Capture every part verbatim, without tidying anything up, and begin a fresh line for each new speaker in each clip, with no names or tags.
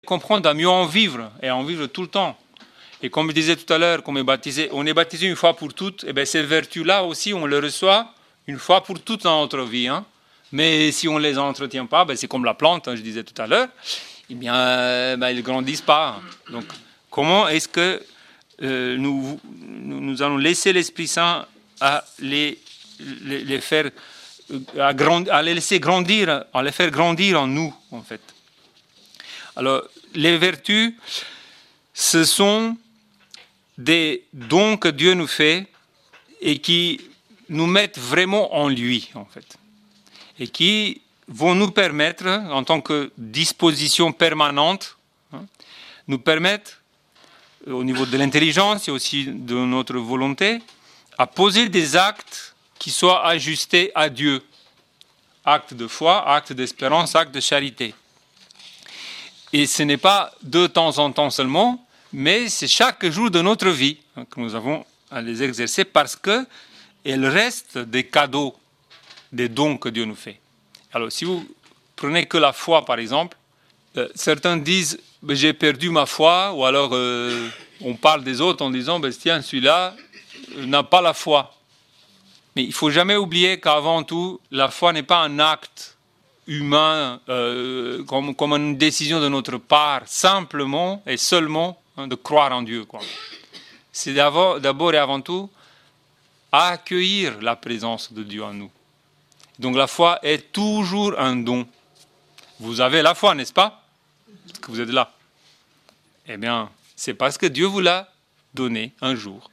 comprendre à mieux en vivre et à en vivre tout le temps. Et comme je disais tout à l'heure, qu'on est baptisé, on est baptisé une fois pour toutes, et bien ces vertus-là aussi, on les reçoit une fois pour toutes dans notre vie. Hein. Mais si on ne les entretient pas, ben c'est comme la plante, hein, je disais tout à l'heure, eh bien, euh, ben, ils ne grandissent pas. Donc, comment est-ce que euh, nous, nous, nous allons laisser l'Esprit Saint à les, les, les faire, à, grand, à les laisser grandir, à les faire grandir en nous, en fait. Alors, les vertus, ce sont des dons que Dieu nous fait et qui nous mettent vraiment en lui, en fait. Et qui vont nous permettre, en tant que disposition permanente, hein, nous permettre, au niveau de l'intelligence et aussi de notre volonté, à poser des actes qui soient ajustés à Dieu. Actes de foi, actes d'espérance, actes de charité. Et ce n'est pas de temps en temps seulement, mais c'est chaque jour de notre vie hein, que nous avons à les exercer parce qu'elles restent des cadeaux, des dons que Dieu nous fait. Alors, si vous prenez que la foi, par exemple, euh, certains disent ben, « j'ai perdu ma foi » ou alors euh, on parle des autres en disant ben, « tiens, celui-là euh, n'a pas la foi ». Mais il ne faut jamais oublier qu'avant tout, la foi n'est pas un acte humain, euh, comme, comme une décision de notre part, simplement et seulement hein, de croire en Dieu. Quoi. C'est d'abord, d'abord et avant tout accueillir la présence de Dieu en nous. Donc la foi est toujours un don. Vous avez la foi, n'est-ce pas? Parce que vous êtes là. Eh bien, c'est parce que Dieu vous l'a donné un jour.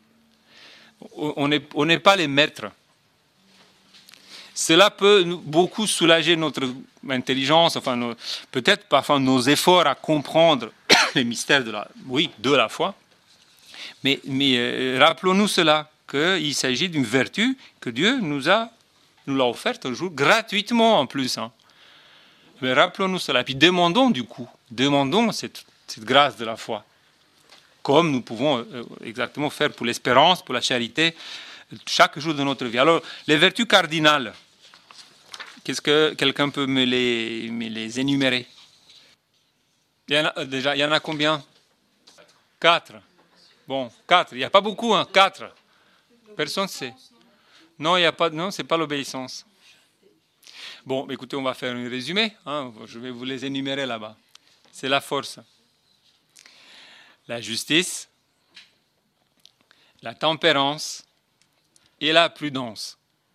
On n'est on n'est pas les maîtres. Cela peut beaucoup soulager notre intelligence, enfin nos, peut-être parfois nos efforts à comprendre les mystères de la, oui, de la foi. Mais, mais euh, rappelons-nous cela, qu'il s'agit d'une vertu que Dieu nous a, nous l'a offerte un jour gratuitement en plus. Hein. Mais rappelons-nous cela. Et puis demandons du coup, demandons cette, cette grâce de la foi, comme nous pouvons euh, exactement faire pour l'espérance, pour la charité, chaque jour de notre vie. Alors, les vertus cardinales. Qu'est-ce que quelqu'un peut me les, me les énumérer? Il y en a, déjà, il y en a combien? Quatre. Bon, quatre. Il n'y a pas beaucoup, hein, quatre. Personne ne sait. Non, il n'y a pas. Non, c'est pas l'obéissance. Bon, écoutez, on va faire un résumé. Hein, je vais vous les énumérer là-bas. C'est la force, la justice, la tempérance et la prudence.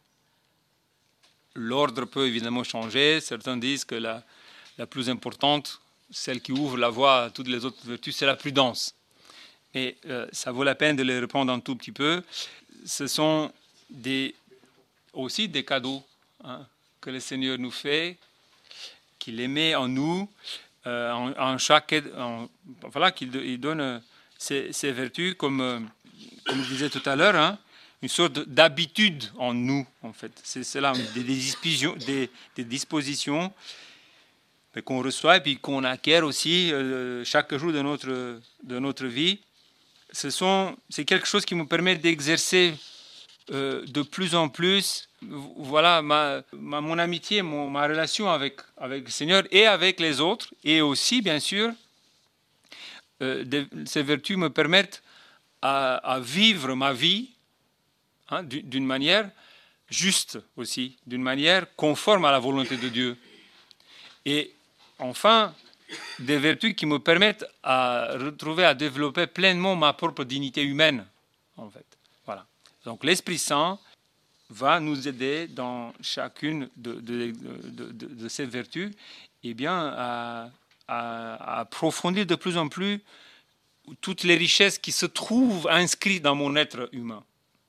L'ordre peut évidemment changer. Certains disent que la, la plus importante, celle qui ouvre la voie à toutes les autres vertus, c'est la prudence. Et euh, ça vaut la peine de les reprendre un tout petit peu. Ce sont des, aussi des cadeaux hein, que le Seigneur nous fait, qu'il les met en nous, euh, en, en chaque... En, voilà, qu'il il donne ces, ces vertus, comme, euh, comme je disais tout à l'heure, hein, une sorte d'habitude en nous, en fait. C'est cela, des, des dispositions, des, des dispositions qu'on reçoit et puis qu'on acquiert aussi euh, chaque jour de notre, de notre vie. Ce sont, c'est quelque chose qui me permet d'exercer euh, de plus en plus voilà, ma, ma, mon amitié, mon, ma relation avec, avec le Seigneur et avec les autres. Et aussi, bien sûr, euh, de, ces vertus me permettent à, à vivre ma vie Hein, d'une manière juste aussi, d'une manière conforme à la volonté de Dieu. Et enfin, des vertus qui me permettent à retrouver, à développer pleinement ma propre dignité humaine, en fait. Voilà. Donc l'Esprit Saint va nous aider dans chacune de, de, de, de, de ces vertus eh bien, à, à, à approfondir de plus en plus toutes les richesses qui se trouvent inscrites dans mon être humain.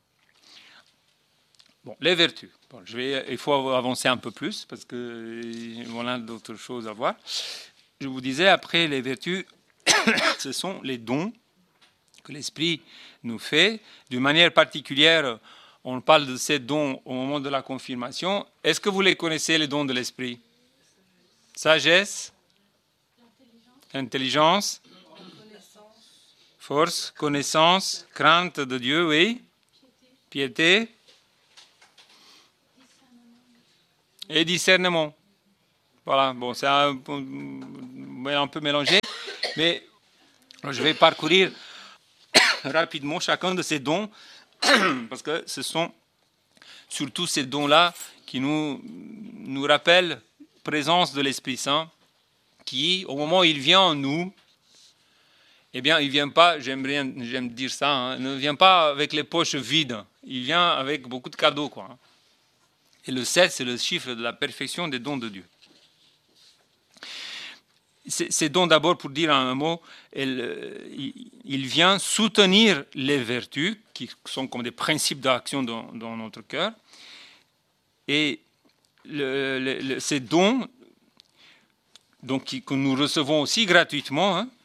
Bon, les vertus. Bon, je vais, il faut avancer un peu plus parce qu'on a d'autres choses à voir. Je vous disais, après, les vertus, ce sont les dons que l'Esprit nous fait. D'une manière particulière, on parle de ces dons au moment de la confirmation. Est-ce que vous les connaissez, les dons de l'Esprit? Sagesse, intelligence, force, connaissance, crainte de Dieu, oui, piété. Et discernement. Voilà, bon, c'est un, un peu mélangé, mais je vais parcourir rapidement chacun de ces dons, parce que ce sont surtout ces dons-là qui nous, nous rappellent la présence de l'Esprit Saint, qui, au moment où il vient en nous, eh bien, il ne vient pas, j'aime, rien, j'aime dire ça, hein, ne vient pas avec les poches vides, il vient avec beaucoup de cadeaux, quoi. Et le sept, c'est le chiffre de la perfection des dons de Dieu. C'est, c'est dons, d'abord, pour dire un mot, elle, il, il vient soutenir les vertus, qui sont comme des principes d'action dans, dans notre cœur. Et le, le, le, ces dons, donc, qui, que nous recevons aussi gratuitement, hein,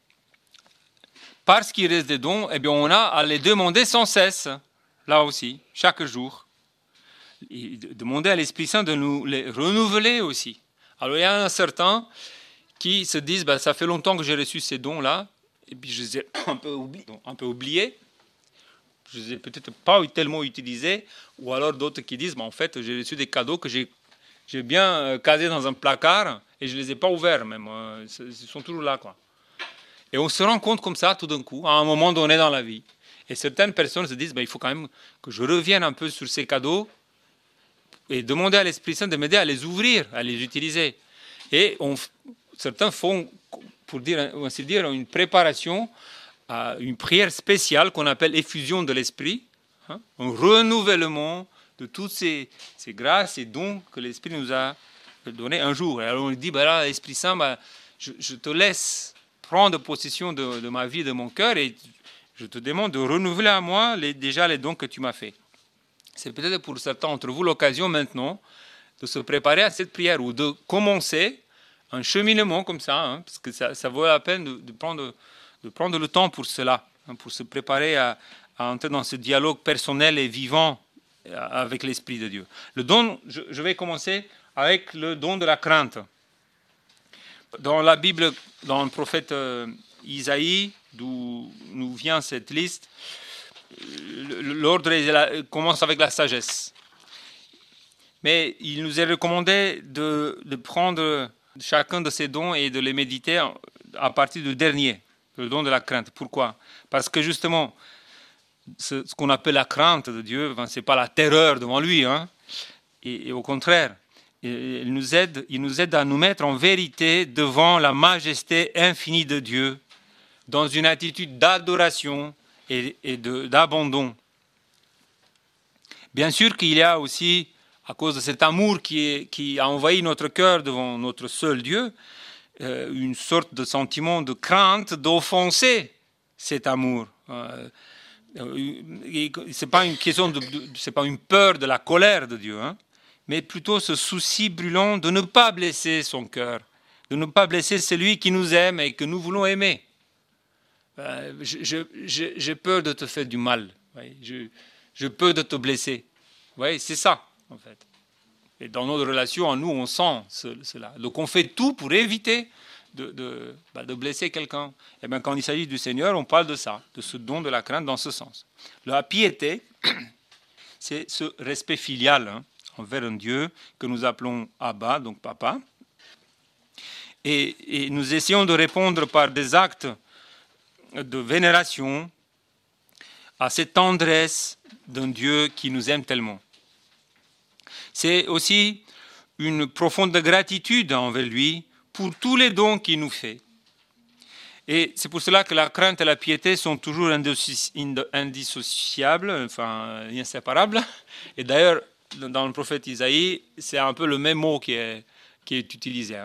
parce qu'il reste des dons, eh bien, on a à les demander sans cesse, là aussi, chaque jour. Et demander à l'Esprit Saint de nous les renouveler aussi. Alors, il y a un certain qui se disent, ben, ça fait longtemps que j'ai reçu ces dons-là, et puis je les ai un peu oubliés, un peu oubliés. Je ne les ai peut-être pas tellement utilisés, ou alors d'autres qui disent, ben, en fait, j'ai reçu des cadeaux que j'ai, j'ai bien casés dans un placard, et je ne les ai pas ouverts même, ils sont toujours là, quoi. Et on se rend compte comme ça, tout d'un coup, à un moment donné dans la vie. Et certaines personnes se disent, ben, il faut quand même que je revienne un peu sur ces cadeaux et demander à l'Esprit Saint de m'aider à les ouvrir, à les utiliser. Et on, certains font, pour dire, ainsi dire, une préparation à une prière spéciale qu'on appelle effusion de l'Esprit, hein, un renouvellement de toutes ces, ces grâces et dons que l'Esprit nous a donnés un jour. Et alors on dit, ben là, l'Esprit Saint, ben, je, je te laisse prendre possession de, de ma vie, de mon cœur, et je te demande de renouveler à moi les, déjà les dons que tu m'as faits. C'est peut-être pour certains d'entre vous l'occasion maintenant de se préparer à cette prière ou de commencer un cheminement comme ça, hein, parce que ça, ça vaut la peine de, de, prendre, de prendre le temps pour cela, hein, pour se préparer à, à entrer dans ce dialogue personnel et vivant avec l'Esprit de Dieu. Le don, je, je vais commencer avec le don de la crainte. Dans la Bible, dans le prophète euh, Isaïe, d'où nous vient cette liste, l'ordre commence avec la sagesse. Mais il nous est recommandé de, de prendre chacun de ces dons et de les méditer à partir du dernier, le don de la crainte. Pourquoi ? Parce que justement, ce, ce qu'on appelle la crainte de Dieu, ben, ce n'est pas la terreur devant lui, hein, et, et au contraire, il nous aide, il nous aide à nous mettre en vérité devant la majesté infinie de Dieu, dans une attitude d'adoration et, et de, d'abandon. Bien sûr qu'il y a aussi, à cause de cet amour qui, est, qui a envahi notre cœur devant notre seul Dieu, euh, une sorte de sentiment de crainte d'offenser cet amour. Euh, c'est pas une question de, de, c'est pas une peur de la colère de Dieu, hein, mais plutôt ce souci brûlant de ne pas blesser son cœur, de ne pas blesser celui qui nous aime et que nous voulons aimer. Euh, je, je, j'ai peur de te faire du mal, ouais, je, je peur de te blesser. Ouais, c'est ça, en fait. Et dans notre relation, nous, on sent ce, cela. Donc on fait tout pour éviter de, de, bah, de blesser quelqu'un. Et bien quand il s'agit du Seigneur, on parle de ça, de ce don de la crainte dans ce sens. La piété, c'est ce respect filial, hein, envers un Dieu que nous appelons Abba, donc Papa. Et, et nous essayons de répondre par des actes de vénération à cette tendresse d'un Dieu qui nous aime tellement. C'est aussi une profonde gratitude envers lui pour tous les dons qu'il nous fait. Et c'est pour cela que la crainte et la piété sont toujours indissociables, enfin inséparables. Et d'ailleurs, dans le prophète Isaïe, c'est un peu le même mot qui est, qui est utilisé.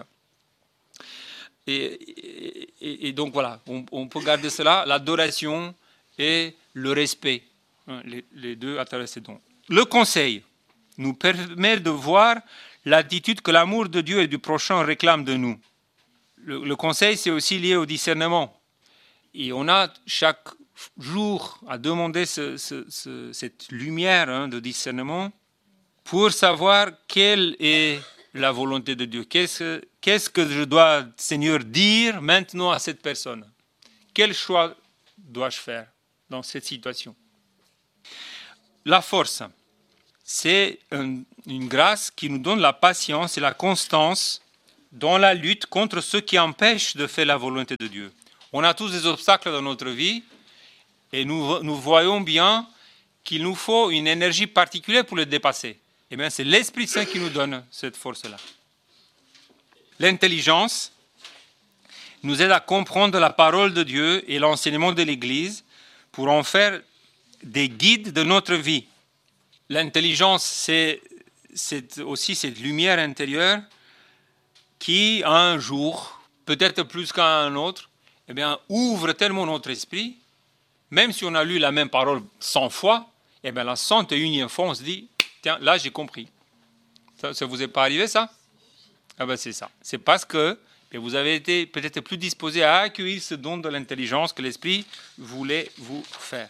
Et, et, et donc voilà, on, on peut garder cela, l'adoration et le respect, hein, les, les deux à travers ces dons. Le conseil nous permet de voir l'attitude que l'amour de Dieu et du prochain réclame de nous. Le, le conseil, c'est aussi lié au discernement. Et on a chaque jour à demander ce, ce, ce, cette lumière, hein, de discernement pour savoir quelle est la volonté de Dieu. Qu'est-ce, qu'est-ce que je dois, Seigneur, dire maintenant à cette personne ? Quel choix dois-je faire dans cette situation ? La force, c'est un, une grâce qui nous donne la patience et la constance dans la lutte contre ceux qui empêchent de faire la volonté de Dieu. On a tous des obstacles dans notre vie et nous, nous voyons bien qu'il nous faut une énergie particulière pour les dépasser. Eh bien, c'est l'Esprit Saint qui nous donne cette force-là. L'intelligence nous aide à comprendre la parole de Dieu et l'enseignement de l'Église pour en faire des guides de notre vie. L'intelligence, c'est, c'est aussi cette lumière intérieure qui, un jour, peut-être plus qu'à un autre, eh bien, ouvre tellement notre esprit, même si on a lu la même parole cent fois, eh bien, la cent et unième fois, on se dit, tiens, là, j'ai compris. Ça ne vous est pas arrivé, ça? Ah ben, c'est ça. C'est parce que vous avez été peut-être plus disposé à accueillir ce don de l'intelligence que l'Esprit voulait vous faire.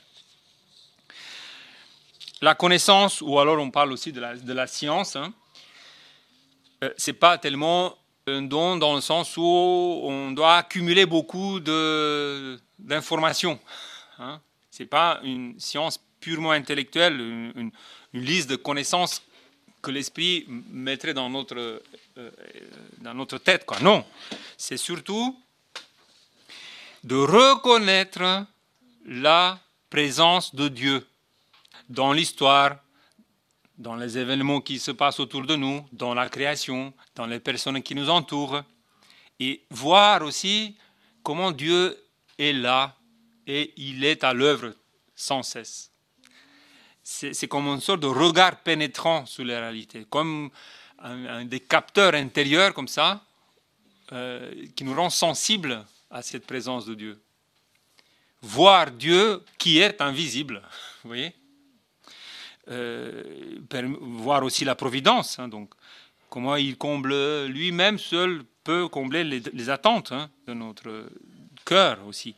La connaissance, ou alors on parle aussi de la, de la science, hein, euh, ce n'est pas tellement un don dans le sens où on doit accumuler beaucoup de, d'informations. Hein. Ce n'est pas une science purement intellectuelle, une, une, une liste de connaissances que l'Esprit mettrait dans notre, euh, dans notre tête, quoi. Non, c'est surtout de reconnaître la présence de Dieu dans l'histoire, dans les événements qui se passent autour de nous, dans la création, dans les personnes qui nous entourent, et voir aussi comment Dieu est là et il est à l'œuvre sans cesse. C'est, c'est comme une sorte de regard pénétrant sur la réalité, comme un, un des capteurs intérieurs comme ça, euh, qui nous rend sensibles à cette présence de Dieu. Voir Dieu qui est invisible, vous voyez, euh, voir aussi la providence, hein, donc comment il comble, lui-même seul peut combler les, les attentes, hein, de notre cœur aussi.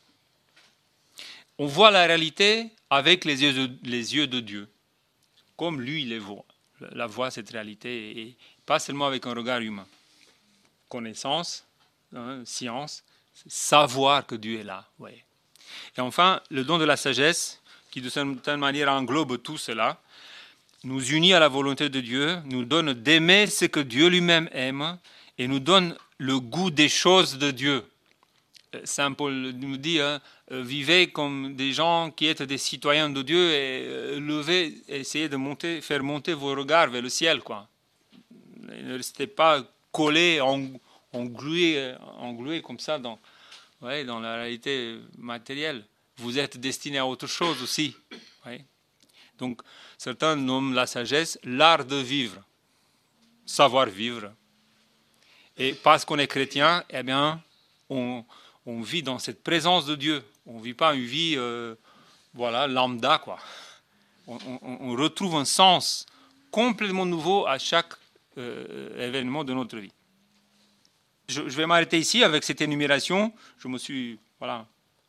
On voit la réalité avec les yeux de, les yeux de Dieu, comme lui les voit, la voit cette réalité, et pas seulement avec un regard humain. Connaissance, hein, science, savoir que Dieu est là. Ouais. Et enfin, le don de la sagesse, qui de certaine manière englobe tout cela, nous unit à la volonté de Dieu, nous donne d'aimer ce que Dieu lui-même aime, et nous donne le goût des choses de Dieu. Saint Paul nous dit, hein, vivez comme des gens qui êtes des citoyens de Dieu et euh, levez, essayez de monter, faire monter vos regards vers le ciel, quoi. Ne restez pas collés, englués, englués comme ça dans, ouais, dans la réalité matérielle. Vous êtes destinés à autre chose aussi. Ouais. Donc, certains nomment la sagesse l'art de vivre, savoir vivre. Et parce qu'on est chrétien, eh bien, on On vit dans cette présence de Dieu. On ne vit pas une vie euh, voilà, lambda, quoi. On, on, on retrouve un sens complètement nouveau à chaque euh, événement de notre vie. Je, je vais m'arrêter ici avec cette énumération. Je me suis voilà,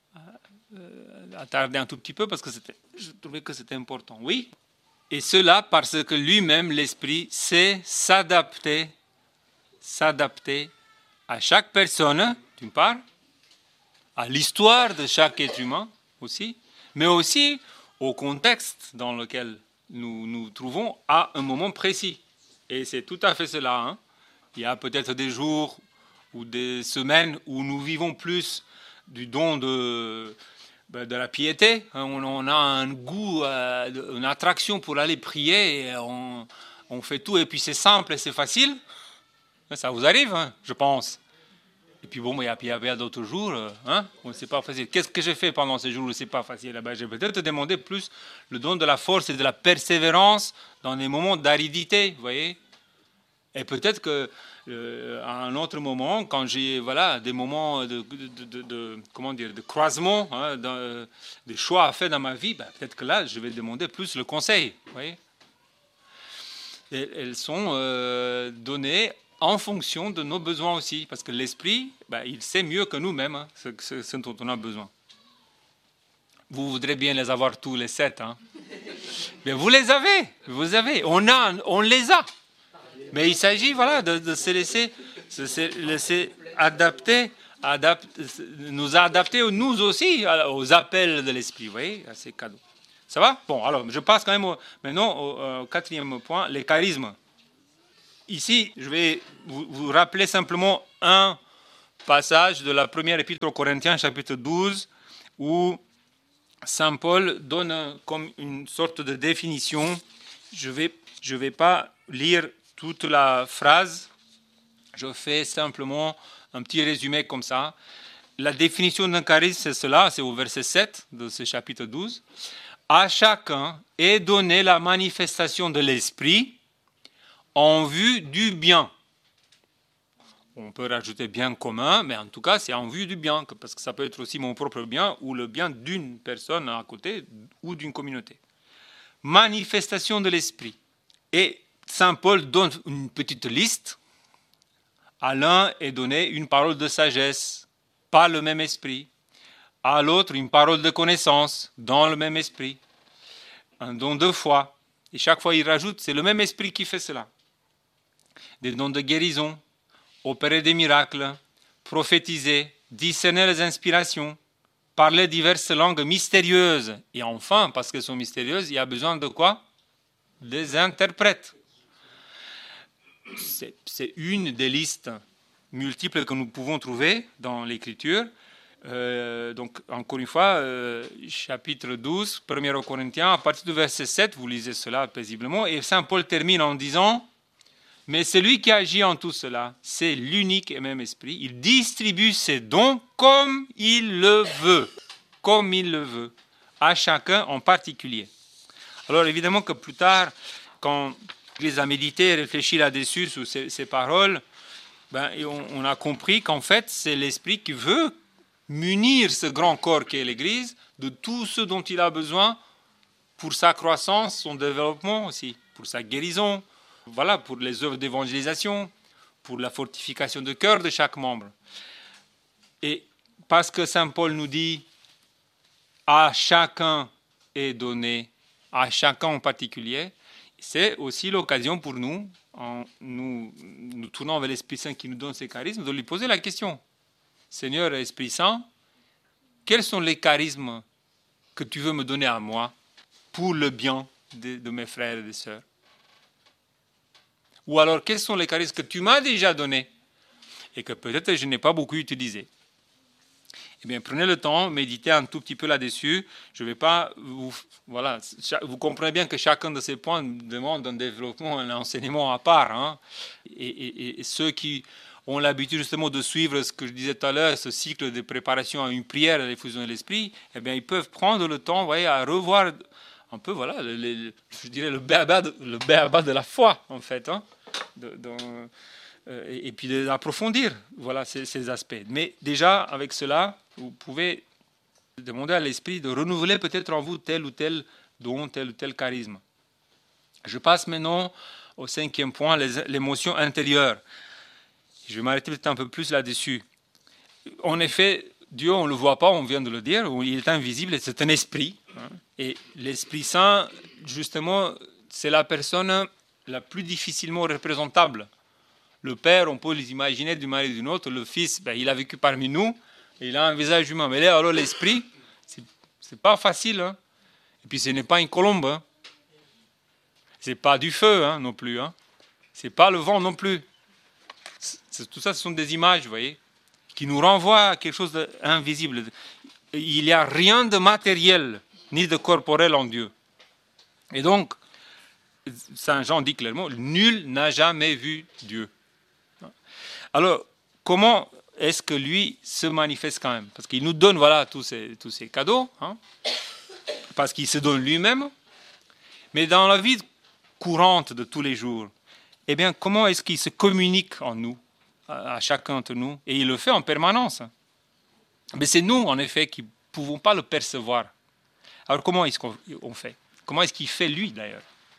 euh, attardé un tout petit peu parce que c'était, je trouvais que c'était important. Oui. Et cela parce que lui-même, l'Esprit, sait s'adapter, s'adapter à chaque personne, d'une part, à l'histoire de chaque être humain aussi, mais aussi au contexte dans lequel nous nous trouvons à un moment précis. Et c'est tout à fait cela. Hein. Il y a peut-être des jours ou des semaines où nous vivons plus du don de, de la piété. On, on a un goût, une attraction pour aller prier, et on, on fait tout, et puis c'est simple et c'est facile. Ça vous arrive, hein, je pense. Et puis bon, il y a, il y a d'autres jours, hein, où c'est pas facile. Qu'est-ce que j'ai fait pendant ces jours où c'est pas facile? Ben, j'ai peut-être demandé plus le don de la force et de la persévérance dans des moments d'aridité, vous voyez. Et peut-être que euh, à un autre moment, quand j'ai voilà des moments de, de, de, de comment dire de croisement, hein, de, de choix à faire dans ma vie, ben, peut-être que là, je vais demander plus le conseil, vous voyez. Et elles sont euh, données en fonction de nos besoins aussi, parce que l'Esprit, ben, il sait mieux que nous-mêmes, hein, ce, ce, ce dont on a besoin. Vous voudrez bien les avoir tous les sept, hein. Mais vous les avez, vous avez, on a, on les a. Mais il s'agit, voilà, de, de se laisser, de se laisser adapter, adapter, nous adapter nous aussi aux appels de l'Esprit, vous voyez, à ces cadeaux. Ça va? Bon, alors je passe quand même au, maintenant au, au quatrième point, les charismes. ici, je vais vous, vous rappeler simplement un passage de la première épître aux Corinthiens, chapitre douze, où Saint Paul donne comme une sorte de définition. Je ne vais, je vais pas lire toute la phrase, je fais simplement un petit résumé comme ça. La définition d'un charisme, c'est cela, c'est au verset sept de ce chapitre douze. À chacun est donnée la manifestation de l'esprit en vue du bien. On peut rajouter bien commun, mais en tout cas, c'est en vue du bien, parce que ça peut être aussi mon propre bien ou le bien d'une personne à côté ou d'une communauté. Manifestation de l'esprit. Et Saint Paul donne une petite liste. À l'un est donnée une parole de sagesse, par le même esprit. À l'autre, une parole de connaissance, dans le même esprit. Un don de foi. Et chaque fois, il rajoute, c'est le même esprit qui fait cela. Des dons de guérison, opérer des miracles, prophétiser, discerner les inspirations, parler diverses langues mystérieuses. Et enfin, parce qu'elles sont mystérieuses, il y a besoin de quoi? Des interprètes. C'est, c'est une des listes multiples que nous pouvons trouver dans l'Écriture. Euh, donc, encore une fois, euh, chapitre douze, premier aux Corinthiens, à partir du verset sept, vous lisez cela paisiblement, et Saint Paul termine en disant: mais celui qui agit en tout cela, c'est l'unique et même esprit. Il distribue ses dons comme il le veut, comme il le veut, à chacun en particulier. Alors évidemment que plus tard, quand l'Église a médité et réfléchi là-dessus, sur ces, ces paroles, ben, on, on a compris qu'en fait, c'est l'Esprit qui veut munir ce grand corps qu'est l'Église de tout ce dont il a besoin pour sa croissance, son développement aussi, pour sa guérison, voilà, pour les œuvres d'évangélisation, pour la fortification du cœur de chaque membre. Et parce que Saint Paul nous dit « à chacun est donné », à chacun en particulier, c'est aussi l'occasion pour nous, en nous, nous tournant vers l'Esprit Saint qui nous donne ces charismes, de lui poser la question. Seigneur Esprit Saint, quels sont les charismes que tu veux me donner à moi pour le bien de, de mes frères et des sœurs? Ou alors, quels sont les charismes que tu m'as déjà donnés et que peut-être je n'ai pas beaucoup utilisés? Eh bien, prenez le temps, méditez un tout petit peu là-dessus. Je ne vais pas vous... Voilà, vous comprenez bien que chacun de ces points demande un développement, un enseignement à part. Hein. Et, et, et ceux qui ont l'habitude justement de suivre ce que je disais tout à l'heure, ce cycle de préparation à une prière à l'effusion de l'esprit, eh bien, ils peuvent prendre le temps, vous voyez, à revoir un peu, voilà, le, le, je dirais le béaba de, le béaba de la foi, en fait, hein, de, de, euh, et, et puis d'approfondir, voilà, ces, ces aspects. Mais déjà, avec cela, vous pouvez demander à l'Esprit de renouveler peut-être en vous tel ou tel don, tel ou tel charisme. Je passe maintenant au cinquième point, les, l'émotion intérieure. Je vais m'arrêter peut-être un peu plus là-dessus. En effet, Dieu, on ne le voit pas, on vient de le dire, il est invisible, c'est un esprit. Hein, et l'Esprit Saint, justement, c'est la personne la plus difficilement représentable. Le Père, on peut les imaginer d'une manière ou d'une autre. Le Fils, ben, il a vécu parmi nous, et il a un visage humain. Mais là, alors l'Esprit, c'est, c'est pas facile. Hein. Et puis ce n'est pas une colombe. Hein. C'est pas du feu hein, non plus. Hein. C'est pas le vent non plus. C'est, tout ça, ce sont des images, vous voyez, qui nous renvoient à quelque chose d'invisible. Il n'y a rien de matériel ni de corporel en Dieu. Et donc, Saint Jean dit clairement, nul n'a jamais vu Dieu. Alors, comment est-ce que lui se manifeste quand même? Parce qu'il nous donne voilà, tous, ces, tous ces cadeaux, hein, parce qu'il se donne lui-même. Mais dans la vie courante de tous les jours, eh bien, comment est-ce qu'il se communique en nous, à, à chacun d'entre nous? Et il le fait en permanence. Mais c'est nous, en effet, qui ne pouvons pas le percevoir. Alors, comment est-ce qu'on fait? Comment est-ce qu'il fait, lui, d'ailleurs?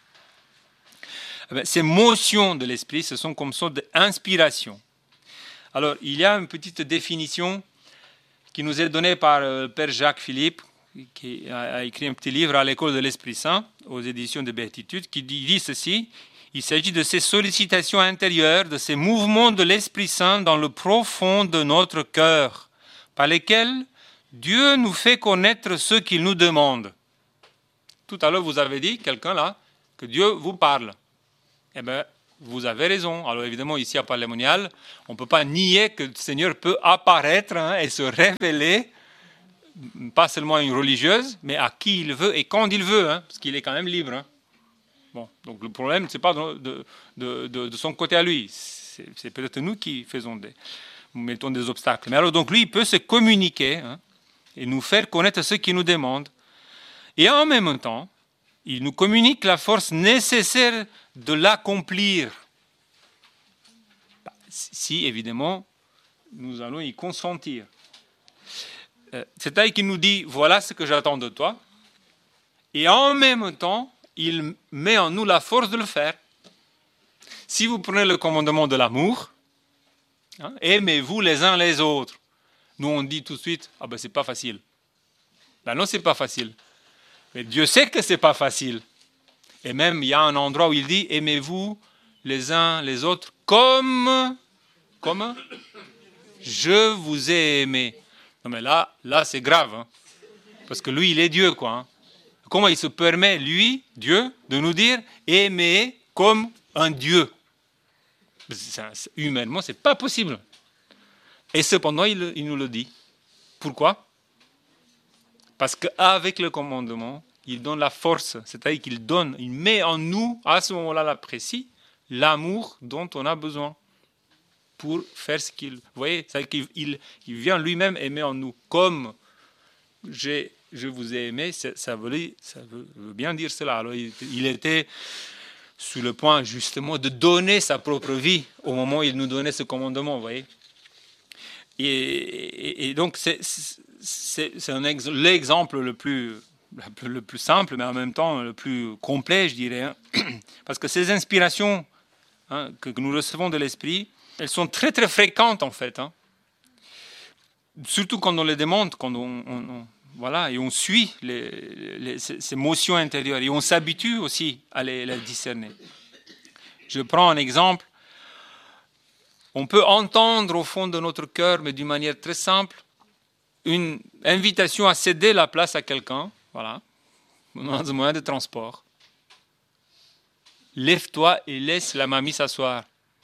Eh bien, ces motions de l'esprit, ce sont comme sorte d'inspiration. Alors, il y a une petite définition qui nous est donnée par le Père Jacques Philippe, qui a écrit un petit livre à l'école de l'Esprit Saint, aux éditions de Béatitude, qui dit, dit ceci: il s'agit de ces sollicitations intérieures, de ces mouvements de l'Esprit Saint dans le profond de notre cœur, par lesquels Dieu nous fait connaître ce qu'il nous demande. Tout à l'heure, vous avez dit, quelqu'un là, que Dieu vous parle. Eh bien, vous avez raison. Alors évidemment, ici à Palémonial, on ne peut pas nier que le Seigneur peut apparaître hein, et se révéler, pas seulement à une religieuse, mais à qui il veut et quand il veut, hein, parce qu'il est quand même libre. Hein. Bon, donc le problème, ce n'est pas de, de, de, de, de son côté à lui. C'est, c'est peut-être nous qui faisons des, mettons des obstacles. Mais alors, donc lui, il peut se communiquer hein, et nous faire connaître ce qu'il nous demande. Et en même temps, il nous communique la force nécessaire de l'accomplir. Si, évidemment, nous allons y consentir. Euh, c'est-à-dire qu'il nous dit, voilà ce que j'attends de toi. Et en même temps, il met en nous la force de le faire. Si vous prenez le commandement de l'amour, hein, aimez-vous les uns les autres. Nous, on dit tout de suite, ah ben c'est pas facile. Ben non, c'est pas facile. Mais Dieu sait que c'est pas facile. Et même, il y a un endroit où il dit, aimez-vous les uns les autres comme, comme je vous ai aimé. Non mais là, là c'est grave. Hein, parce que lui, il est Dieu, quoi. Hein. Comment il se permet, lui, Dieu, de nous dire aimer comme un Dieu? C'est, humainement, ce n'est pas possible. Et cependant, il, il nous le dit. Pourquoi? Parce qu'avec le commandement, il donne la force, c'est-à-dire qu'il donne, il met en nous, à ce moment-là, là précis, l'amour dont on a besoin pour faire ce qu'il... Vous voyez, c'est-à-dire qu'il il, il vient lui-même aimer en nous. Comme j'ai, je vous ai aimé, ça veut, ça veut bien dire cela. Alors, il, il était sur le point, justement, de donner sa propre vie au moment où il nous donnait ce commandement, vous voyez. Et, et, et donc, c'est, c'est, c'est un ex, l'exemple le plus, le plus simple, mais en même temps le plus complet, je dirais. Hein. Parce que ces inspirations hein, que, que nous recevons de l'Esprit, elles sont très, très fréquentes, en fait. Hein. Surtout quand on les demande, quand on, on, on, voilà, et on suit les, les, ces motions intérieures. Et on s'habitue aussi à les, les discerner. Je prends un exemple. On peut entendre au fond de notre cœur, mais d'une manière très simple, une invitation à céder la place à quelqu'un, voilà, dans un moyen de transport. Lève-toi et laisse la mamie s'asseoir.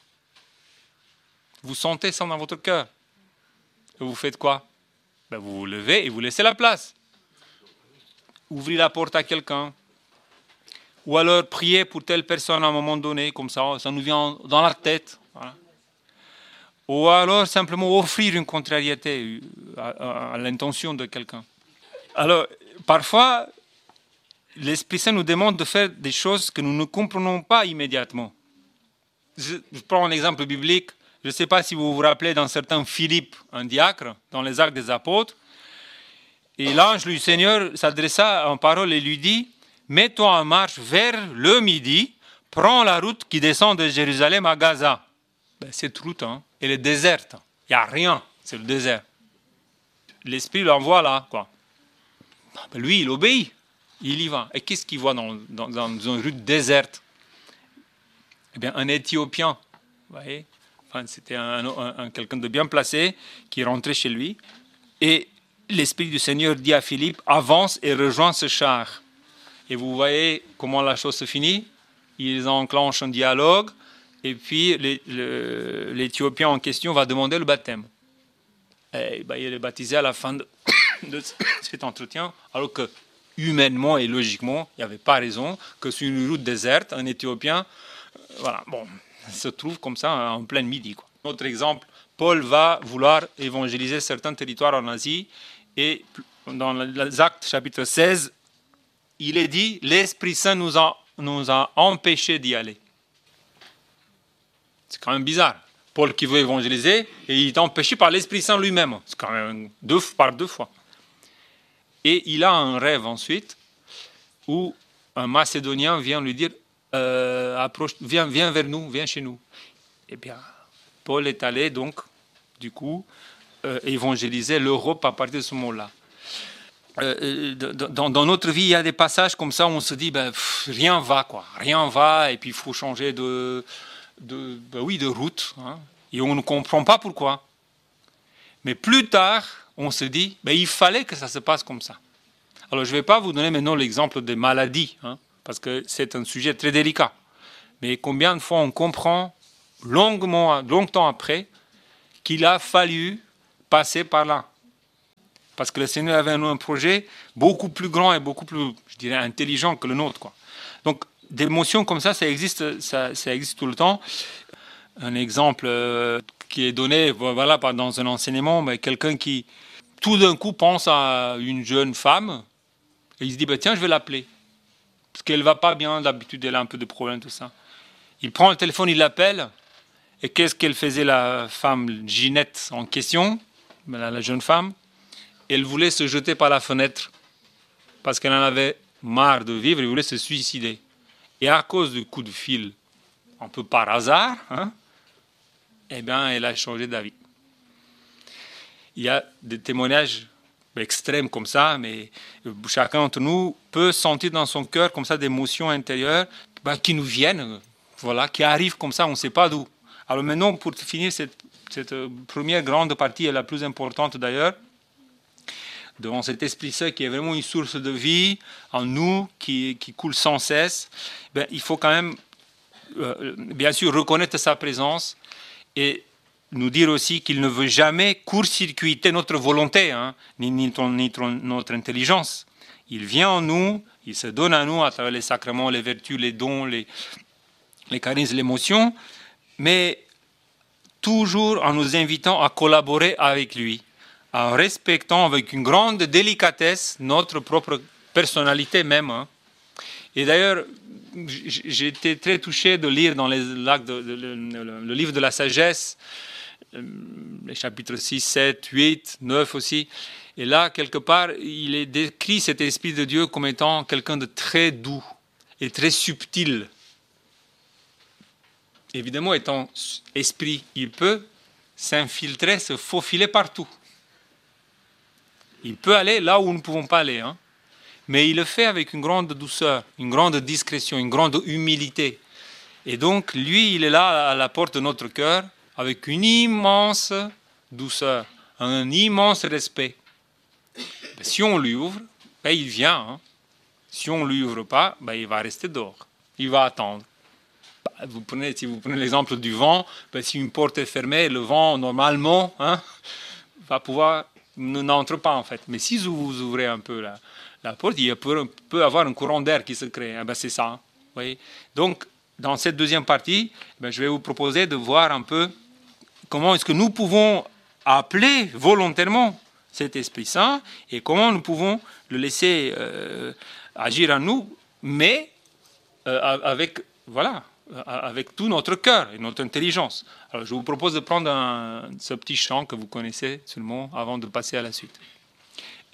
Vous sentez ça dans votre cœur. Et vous faites quoi? Ben vous vous levez et vous laissez la place. Ouvrez la porte à quelqu'un. Ou alors priez pour telle personne à un moment donné, comme ça, ça nous vient dans la tête. Voilà. Ou alors simplement offrir une contrariété à, à, à l'intention de quelqu'un. Alors, parfois, l'Esprit Saint nous demande de faire des choses que nous ne comprenons pas immédiatement. Je, je prends un exemple biblique. Je ne sais pas si vous vous rappelez d'un certain Philippe, un diacre, dans les Actes des Apôtres. Et l'ange du Seigneur s'adressa en parole et lui dit « Mets-toi en marche vers le midi, prends la route qui descend de Jérusalem à Gaza. » Ben, cette route, hein, elle est déserte. Il n'y a rien, c'est le désert. L'Esprit l'envoie là, quoi. Ben, lui, il obéit, il y va. Et qu'est-ce qu'il voit dans, dans, dans une route déserte? Eh bien, un Éthiopien, vous voyez. Enfin, c'était un, un, un, quelqu'un de bien placé qui rentrait chez lui. Et l'Esprit du Seigneur dit à Philippe, avance et rejoins ce char. Et vous voyez comment la chose se finit. Ils enclenchent un dialogue. Et puis, les, le, l'Éthiopien en question va demander le baptême. Et ben, il est baptisé à la fin de, de cet entretien, alors que humainement et logiquement, il n'y avait pas raison que sur une route déserte, un Éthiopien, euh, voilà, bon, se trouve comme ça en plein midi, quoi. Autre exemple, Paul va vouloir évangéliser certains territoires en Asie, et dans les Actes chapitre seize, il est dit, l'Esprit Saint nous a, nous a empêchés d'y aller. C'est quand même bizarre. Paul qui veut évangéliser, et il est empêché par l'Esprit Saint lui-même. C'est quand même deux, par deux fois. Et il a un rêve ensuite, où un Macédonien vient lui dire, euh, approche, viens, viens vers nous, viens chez nous. Eh bien, Paul est allé donc, du coup, euh, évangéliser l'Europe à partir de ce moment-là. Euh, dans, dans notre vie, il y a des passages comme ça où on se dit, ben, pff, rien va, quoi. Rien va, et puis il faut changer de... De, ben oui, de route, hein, et on ne comprend pas pourquoi. Mais plus tard, on se dit, ben, il fallait que ça se passe comme ça. Alors, je ne vais pas vous donner maintenant l'exemple des maladies, hein, parce que c'est un sujet très délicat. Mais combien de fois on comprend longuement, longtemps après qu'il a fallu passer par là. Parce que le Seigneur avait un projet beaucoup plus grand et beaucoup plus, je dirais, intelligent que le nôtre, quoi. Donc, des émotions comme ça, ça existe, ça, ça existe tout le temps. Un exemple euh, qui est donné, voilà, dans un enseignement, mais quelqu'un qui, tout d'un coup, pense à une jeune femme et il se dit, bah, tiens, je vais l'appeler. Parce qu'elle ne va pas bien, d'habitude, elle a un peu de problème, tout ça. Il prend le téléphone, il l'appelle. Et qu'est-ce qu'elle faisait, la femme Ginette en question, la, la jeune femme? Elle voulait se jeter par la fenêtre parce qu'elle en avait marre de vivre, elle voulait se suicider. Et à cause du coup de fil, un peu par hasard, hein, eh bien, elle a changé d'avis. Il y a des témoignages extrêmes comme ça, mais chacun d'entre nous peut sentir dans son cœur comme ça des émotions intérieures bah, qui nous viennent, voilà, qui arrivent comme ça, on ne sait pas d'où. Alors maintenant, pour finir cette, cette première grande partie, et la plus importante d'ailleurs, devant cet Esprit Saint qui est vraiment une source de vie en nous, qui, qui coule sans cesse, ben, il faut quand même, euh, bien sûr, reconnaître sa présence et nous dire aussi qu'il ne veut jamais court-circuiter notre volonté, hein, ni, ni, ni notre intelligence. Il vient en nous, il se donne à nous à travers les sacrements, les vertus, les dons, les, les charismes, l'émotion, mais toujours en nous invitant à collaborer avec lui, en respectant avec une grande délicatesse notre propre personnalité même. Hein. Et d'ailleurs, j'ai été très touché de lire dans les, de, de, de, le, le livre de la sagesse, les chapitres six, sept, huit, neuf aussi. Et là, quelque part, il est décrit cet Esprit de Dieu comme étant quelqu'un de très doux et très subtil. Évidemment, étant esprit, il peut s'infiltrer, se faufiler partout. Il peut aller là où nous ne pouvons pas aller. Hein. Mais il le fait avec une grande douceur, une grande discrétion, une grande humilité. Et donc, lui, il est là à la porte de notre cœur avec une immense douceur, un immense respect. Ben, si on lui ouvre, ben, il vient. Hein. Si on ne lui ouvre pas, ben, il va rester dehors. Il va attendre. Ben, vous prenez, si vous prenez l'exemple du vent, ben, si une porte est fermée, le vent, normalement, hein, va pouvoir... n'entre pas en fait. Mais si vous ouvrez un peu la, la porte, il peut, peut avoir un courant d'air qui se crée. Eh ben c'est ça. Hein. Vous voyez. Donc, dans cette deuxième partie, ben, je vais vous proposer de voir un peu comment est-ce que nous pouvons appeler volontairement cet Esprit Saint et comment nous pouvons le laisser euh, agir en nous, mais euh, avec, voilà, avec tout notre cœur et notre intelligence. Alors, je vous propose de prendre un, ce petit chant que vous connaissez seulement avant de passer à la suite.